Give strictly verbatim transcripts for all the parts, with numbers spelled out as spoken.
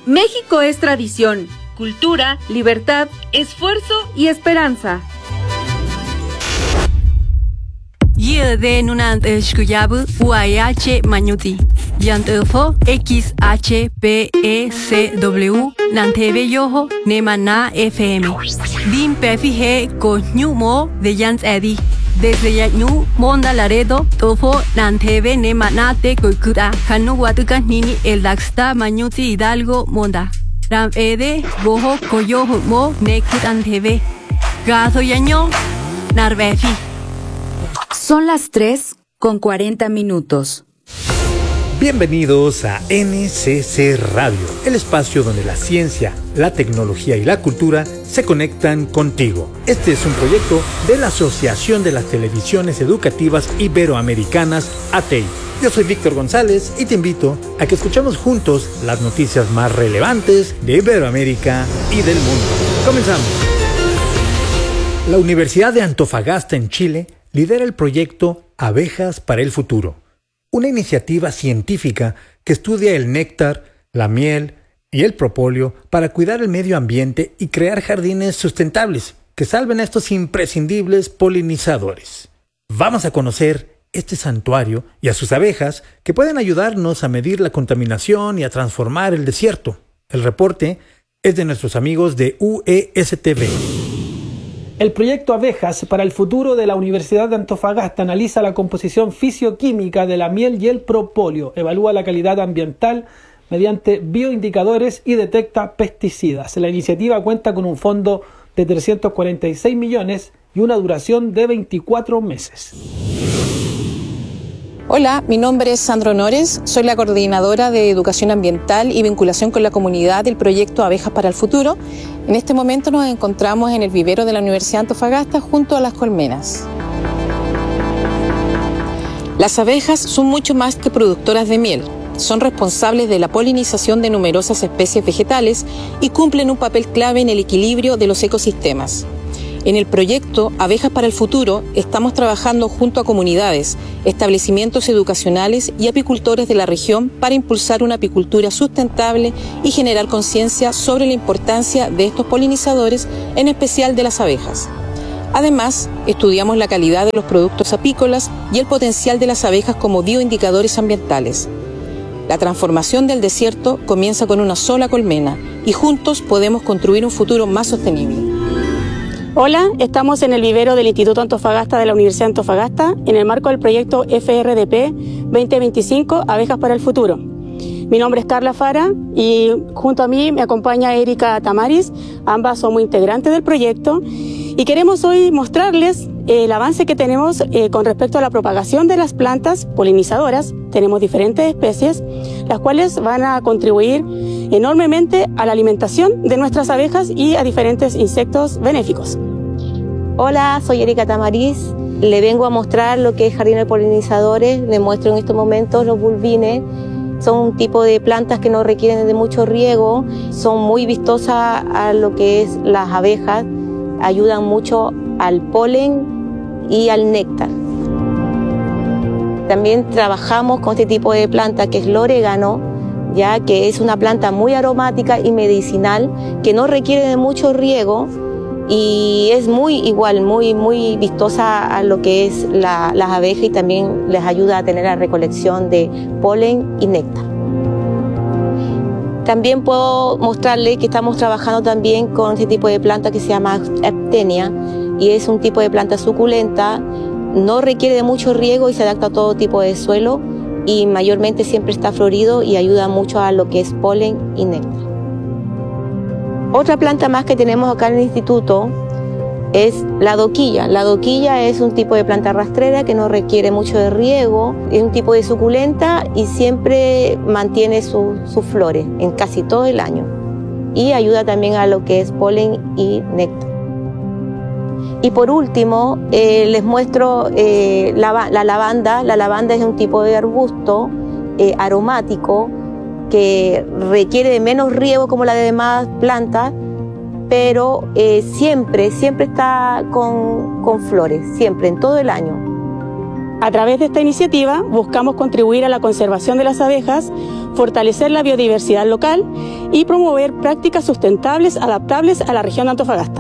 México es tradición, cultura, libertad, esfuerzo y esperanza. Yede nunant shkuyabu U A H Manyuti. Yantufo X H P E C W Nantebe Yoho Nemana F M. Dim Pefije Koñumo de Yans Edi. Desde Yañu Monda Laredo Tofo Nantebe Nemanate Koikuta Kanu Watuka Nini El Daxta Manyuti Hidalgo Monda. Ram Ede Boho Koyoho Mo Nekut Antebe. Gazo Yaño Narbefi. Son las tres con cuarenta minutos. Bienvenidos a N C C Radio, el espacio donde la ciencia, la tecnología y la cultura se conectan contigo. Este es un proyecto de la Asociación de las Televisiones Educativas Iberoamericanas, A T E I. Yo soy Víctor González y te invito a que escuchemos juntos las noticias más relevantes de Iberoamérica y del mundo. Comenzamos. La Universidad de Antofagasta en Chile lidera el proyecto Abejas para el Futuro, una iniciativa científica que estudia el néctar, la miel y el propóleo para cuidar el medio ambiente y crear jardines sustentables que salven a estos imprescindibles polinizadores. Vamos a conocer este santuario y a sus abejas que pueden ayudarnos a medir la contaminación y a transformar el desierto. El reporte es de nuestros amigos de U E S T V. El proyecto Abejas para el Futuro de la Universidad de Antofagasta analiza la composición fisioquímica de la miel y el propóleo, evalúa la calidad ambiental mediante bioindicadores y detecta pesticidas. La iniciativa cuenta con un fondo de trescientos cuarenta y seis millones y una duración de veinticuatro meses. Hola, mi nombre es Sandra Honores, soy la coordinadora de Educación Ambiental y Vinculación con la Comunidad del proyecto Abejas para el Futuro. En este momento nos encontramos en el vivero de la Universidad de Antofagasta junto a las colmenas. Las abejas son mucho más que productoras de miel. Son responsables de la polinización de numerosas especies vegetales y cumplen un papel clave en el equilibrio de los ecosistemas. En el proyecto Abejas para el Futuro estamos trabajando junto a comunidades, establecimientos educacionales y apicultores de la región para impulsar una apicultura sustentable y generar conciencia sobre la importancia de estos polinizadores, en especial de las abejas. Además, estudiamos la calidad de los productos apícolas y el potencial de las abejas como bioindicadores ambientales. La transformación del desierto comienza con una sola colmena y juntos podemos construir un futuro más sostenible. Hola, estamos en el vivero del Instituto Antofagasta de la Universidad de Antofagasta en el marco del proyecto F R D P veinte veinticinco Abejas para el Futuro. Mi nombre es Carla Fara y junto a mí me acompaña Erika Tamaris, ambas somos integrantes del proyecto y queremos hoy mostrarles el avance que tenemos eh, con respecto a la propagación de las plantas polinizadoras. Tenemos diferentes especies, las cuales van a contribuir enormemente a la alimentación de nuestras abejas y a diferentes insectos benéficos. Hola, soy Erika Tamariz. Le vengo a mostrar lo que es jardín de polinizadores. Le muestro en estos momentos los bulbines. Son un tipo de plantas que no requieren de mucho riego. Son muy vistosas a lo que es las abejas. Ayudan mucho al polen y al néctar. También trabajamos con este tipo de planta que es el orégano, ya que es una planta muy aromática y medicinal que no requiere de mucho riego y es muy igual, muy, muy vistosa a lo que es la, las abejas y también les ayuda a tener la recolección de polen y néctar. También puedo mostrarles que estamos trabajando también con este tipo de planta que se llama Aptenia y es un tipo de planta suculenta, no requiere de mucho riego y se adapta a todo tipo de suelo y mayormente siempre está florido y ayuda mucho a lo que es polen y néctar. Otra planta más que tenemos acá en el instituto es la doquilla. La doquilla es un tipo de planta rastrera que no requiere mucho de riego, es un tipo de suculenta y siempre mantiene su, sus flores en casi todo el año y ayuda también a lo que es polen y néctar. Y por último, eh, les muestro eh, la, la lavanda. La lavanda es un tipo de arbusto eh, aromático que requiere de menos riego como la de demás plantas, pero eh, siempre, siempre está con, con flores, siempre, en todo el año. A través de esta iniciativa buscamos contribuir a la conservación de las abejas, fortalecer la biodiversidad local y promover prácticas sustentables adaptables a la región de Antofagasta.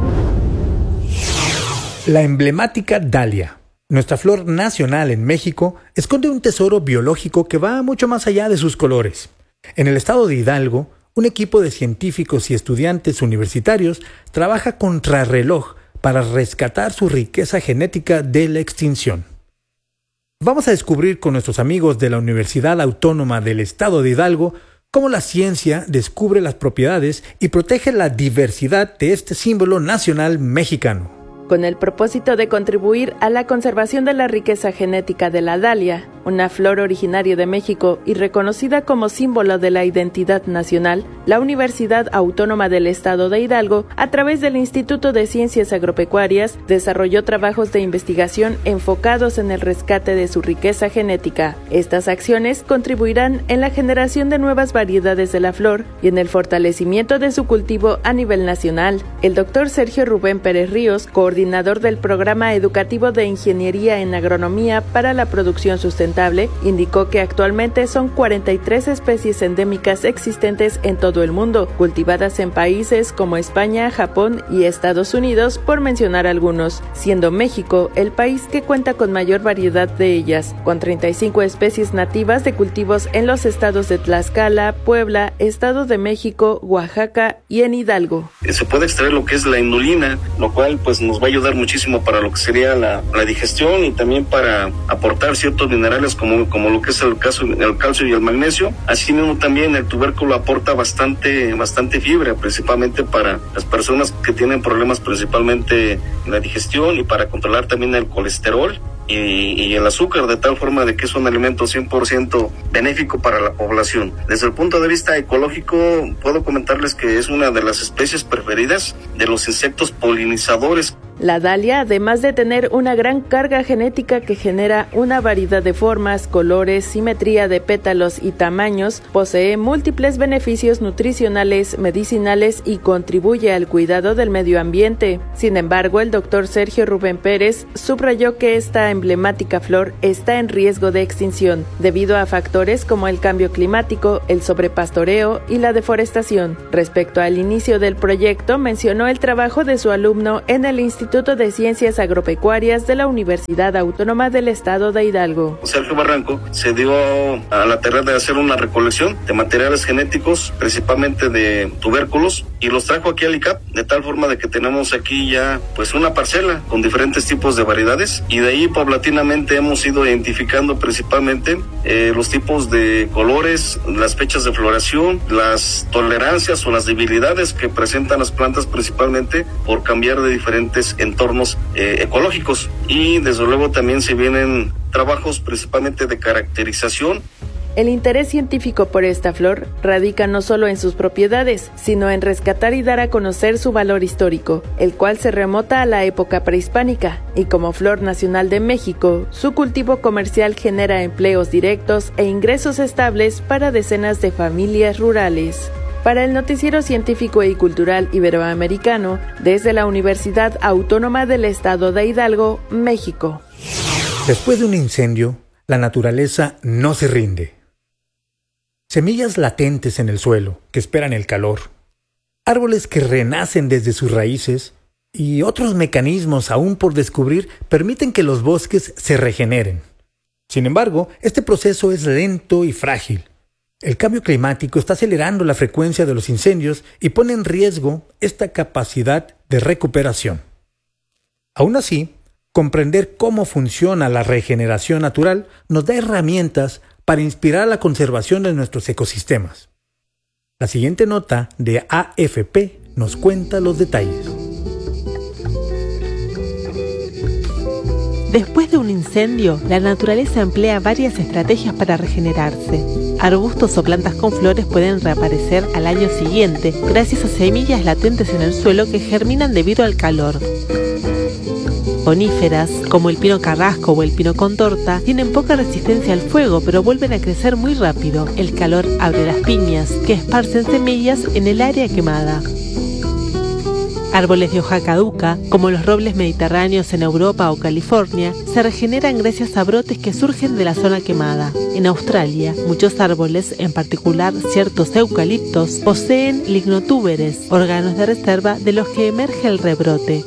La emblemática dalia, nuestra flor nacional en México, esconde un tesoro biológico que va mucho más allá de sus colores. En el estado de Hidalgo, un equipo de científicos y estudiantes universitarios trabaja contrarreloj para rescatar su riqueza genética de la extinción. Vamos a descubrir con nuestros amigos de la Universidad Autónoma del Estado de Hidalgo cómo la ciencia descubre las propiedades y protege la diversidad de este símbolo nacional mexicano. Con el propósito de contribuir a la conservación de la riqueza genética de la dalia, una flor originaria de México y reconocida como símbolo de la identidad nacional, la Universidad Autónoma del Estado de Hidalgo, a través del Instituto de Ciencias Agropecuarias, desarrolló trabajos de investigación enfocados en el rescate de su riqueza genética. Estas acciones contribuirán en la generación de nuevas variedades de la flor y en el fortalecimiento de su cultivo a nivel nacional. El doctor Sergio Rubén Pérez Ríos, coordinador coordinador del Programa Educativo de Ingeniería en Agronomía para la Producción Sustentable, indicó que actualmente son cuarenta y tres especies endémicas existentes en todo el mundo, cultivadas en países como España, Japón y Estados Unidos, por mencionar algunos, siendo México el país que cuenta con mayor variedad de ellas, con treinta y cinco especies nativas de cultivos en los estados de Tlaxcala, Puebla, Estado de México, Oaxaca y en Hidalgo. Se puede extraer lo que es la inulina, lo cual pues nos va a ayudar muchísimo para lo que sería la, la digestión y también para aportar ciertos minerales como, como lo que es el, caso, el calcio y el magnesio. Asimismo también el tubérculo aporta bastante, bastante fibra, principalmente para las personas que tienen problemas principalmente en la digestión y para controlar también el colesterol y, y el azúcar, de tal forma de que es un alimento cien por ciento benéfico para la población. Desde el punto de vista ecológico, puedo comentarles que es una de las especies preferidas de los insectos polinizadores. La dalia, además de tener una gran carga genética que genera una variedad de formas, colores, simetría de pétalos y tamaños, posee múltiples beneficios nutricionales, medicinales y contribuye al cuidado del medio ambiente. Sin embargo, el doctor Sergio Rubén Pérez subrayó que esta emblemática flor está en riesgo de extinción debido a factores como el cambio climático, el sobrepastoreo y la deforestación. Respecto al inicio del proyecto, mencionó el trabajo de su alumno en el Instituto de Ciencias Agropecuarias de la Universidad Autónoma del Estado de Hidalgo. Sergio Barranco se dio a la tarea de hacer una recolección de materiales genéticos, principalmente de tubérculos, y los trajo aquí al I C A P, de tal forma de que tenemos aquí ya pues una parcela con diferentes tipos de variedades, y de ahí paulatinamente hemos ido identificando principalmente eh, los tipos de colores, las fechas de floración, las tolerancias o las debilidades que presentan las plantas, principalmente por cambiar de diferentes entornos eh, ecológicos. Y desde luego también se vienen trabajos principalmente de caracterización. El interés científico por esta flor radica no solo en sus propiedades, sino en rescatar y dar a conocer su valor histórico, el cual se remota a la época prehispánica, y como flor nacional de México, su cultivo comercial genera empleos directos e ingresos estables para decenas de familias rurales. Para el Noticiero Científico y Cultural Iberoamericano, desde la Universidad Autónoma del Estado de Hidalgo, México. Después de un incendio, la naturaleza no se rinde. Semillas latentes en el suelo que esperan el calor, árboles que renacen desde sus raíces y otros mecanismos aún por descubrir permiten que los bosques se regeneren. Sin embargo, este proceso es lento y frágil. El cambio climático está acelerando la frecuencia de los incendios y pone en riesgo esta capacidad de recuperación. Aún así, comprender cómo funciona la regeneración natural nos da herramientas para inspirar la conservación de nuestros ecosistemas. La siguiente nota de A F P nos cuenta los detalles. Después de un incendio, la naturaleza emplea varias estrategias para regenerarse. Arbustos o plantas con flores pueden reaparecer al año siguiente gracias a semillas latentes en el suelo que germinan debido al calor. Coníferas, como el pino carrasco o el pino contorta, tienen poca resistencia al fuego, pero vuelven a crecer muy rápido. El calor abre las piñas, que esparcen semillas en el área quemada. Árboles de hoja caduca, como los robles mediterráneos en Europa o California, se regeneran gracias a brotes que surgen de la zona quemada. En Australia, muchos árboles, en particular ciertos eucaliptos, poseen lignotúberes, órganos de reserva de los que emerge el rebrote.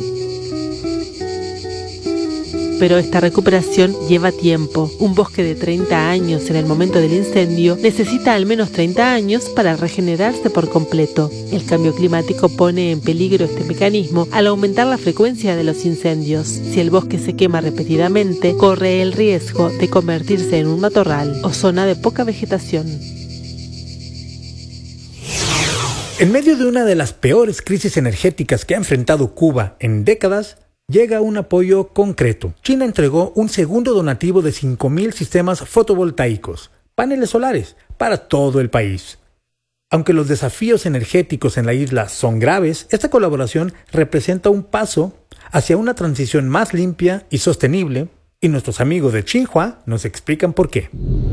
Pero esta recuperación lleva tiempo. Un bosque de treinta años en el momento del incendio necesita al menos treinta años para regenerarse por completo. El cambio climático pone en peligro este mecanismo al aumentar la frecuencia de los incendios. Si el bosque se quema repetidamente, corre el riesgo de convertirse en un matorral o zona de poca vegetación. En medio de una de las peores crisis energéticas que ha enfrentado Cuba en décadas, llega un apoyo concreto. China entregó un segundo donativo de cinco mil sistemas fotovoltaicos, paneles solares, para todo el país. Aunque los desafíos energéticos en la isla son graves, esta colaboración representa un paso hacia una transición más limpia y sostenible, y nuestros amigos de Xinhua nos explican por qué.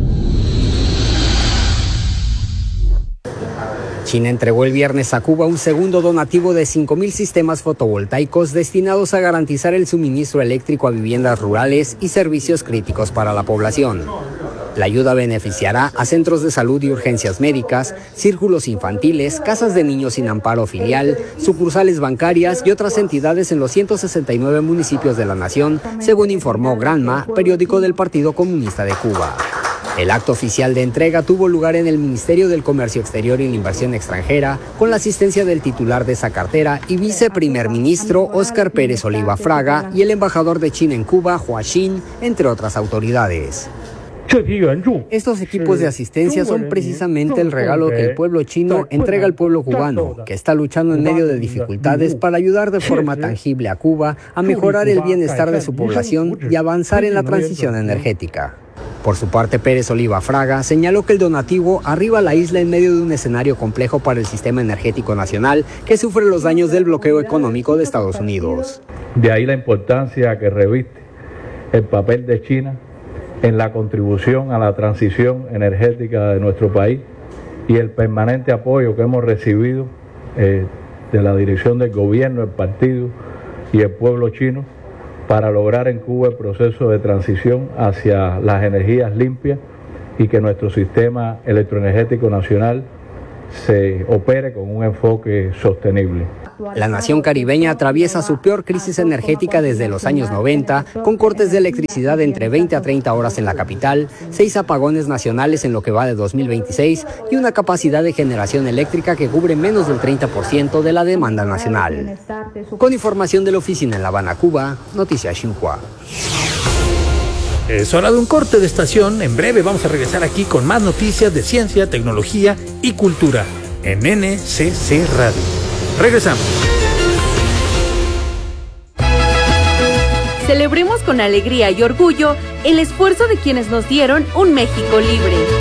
China entregó el viernes a Cuba un segundo donativo de cinco mil sistemas fotovoltaicos destinados a garantizar el suministro eléctrico a viviendas rurales y servicios críticos para la población. La ayuda beneficiará a centros de salud y urgencias médicas, círculos infantiles, casas de niños sin amparo filial, sucursales bancarias y otras entidades en los ciento sesenta y nueve municipios de la nación, según informó Granma, periódico del Partido Comunista de Cuba. El acto oficial de entrega tuvo lugar en el Ministerio del Comercio Exterior y la Inversión Extranjera, con la asistencia del titular de esa cartera y viceprimer ministro Óscar Pérez Oliva Fraga y el embajador de China en Cuba, Hua Xin, entre otras autoridades. Estos equipos de asistencia son precisamente el regalo que el pueblo chino entrega al pueblo cubano, que está luchando en medio de dificultades para ayudar de forma tangible a Cuba a mejorar el bienestar de su población y avanzar en la transición energética. Por su parte, Pérez Oliva Fraga señaló que el donativo arriba a la isla en medio de un escenario complejo para el sistema energético nacional que sufre los daños del bloqueo económico de Estados Unidos. De ahí la importancia que reviste el papel de China en la contribución a la transición energética de nuestro país y el permanente apoyo que hemos recibido eh, de la dirección del gobierno, el partido y el pueblo chino para lograr en Cuba el proceso de transición hacia las energías limpias y que nuestro sistema electroenergético nacional se opere con un enfoque sostenible. La nación caribeña atraviesa su peor crisis energética desde los años noventa, con cortes de electricidad de entre veinte a treinta horas en la capital, seis apagones nacionales en lo que va de dos mil veintiséis y una capacidad de generación eléctrica que cubre menos del treinta por ciento de la demanda nacional. Con información de la oficina en La Habana, Cuba, Noticias Xinhua. Es hora de un corte de estación. En breve vamos a regresar aquí con más noticias de ciencia, tecnología y cultura en N C C Radio. Regresamos. Celebremos con alegría y orgullo el esfuerzo de quienes nos dieron un México libre.